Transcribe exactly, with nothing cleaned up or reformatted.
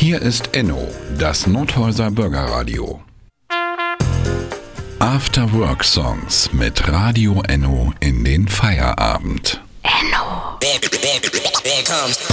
Hier ist Enno, das Nothäuser Bürgerradio. After Work Songs mit Radio Enno in den Feierabend. Enno. There, there, there comes